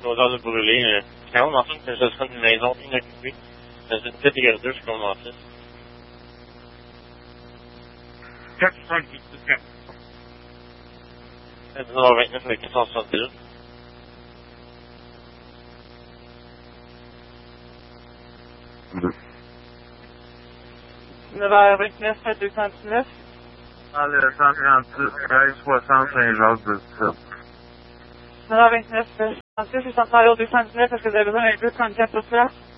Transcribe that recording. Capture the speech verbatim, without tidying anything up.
l'odeur de brûlé. Euh, c'est quand même en fait que ce serait une maison inoccupée. Dans une catégorie deux, je suis comme mon fils. quatre cinq huit six quatre. dix-neuf heures vingt-neuf, le quatre cent soixante-dix-huit. dix-neuf heures vingt-neuf, deux cent dix-neuf. Dans le cent trente-six, treize soixante, Saint-Georges-de-Sud. dix-neuf heures vingt-neuf, cent trente-six et Central deux cent dix-neuf, est-ce que vous avez besoin d'un deux trente-quatre sur place?